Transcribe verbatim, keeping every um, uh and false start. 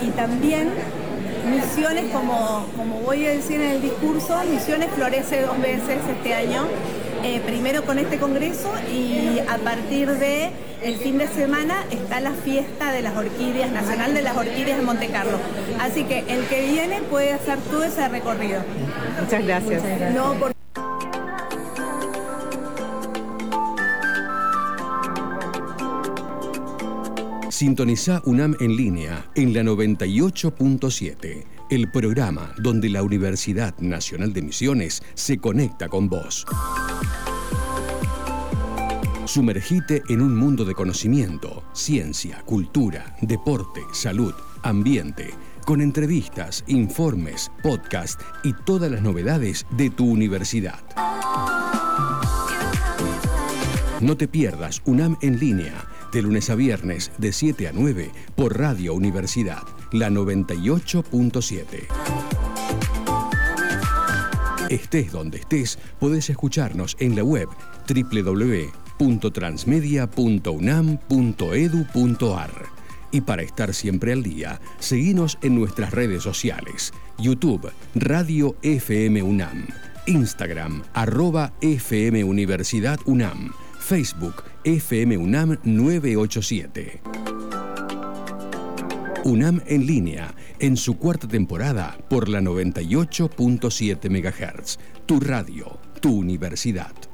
y también Misiones, como, como voy a decir en el discurso, Misiones florece dos veces este año, eh, primero con este congreso y a partir de el fin de semana está la fiesta de las orquídeas, nacional de las orquídeas en Monte Carlo. Así que el que viene puede hacer todo ese recorrido. Muchas gracias. Muchas gracias. No, por... Sintoniza UNAM en línea en la noventa y ocho punto siete, el programa donde la Universidad Nacional de Misiones se conecta con vos. Sumergite en un mundo de conocimiento, ciencia, cultura, deporte, salud, ambiente, con entrevistas, informes, podcast y todas las novedades de tu universidad. No te pierdas UNAM en línea, de lunes a viernes de siete a nueve por Radio Universidad, la noventa y ocho punto siete. Estés donde estés, podés escucharnos en la web doble u doble u doble u punto transmedia punto unam punto edu punto ar. Y para estar siempre al día, seguinos en nuestras redes sociales: YouTube, Radio F M UNAM, Instagram, arroba F M Universidad UNAM, Facebook, F M UNAM nueve ocho siete. UNAM en línea, en su cuarta temporada por la noventa y ocho punto siete megahertz. Tu radio, tu universidad.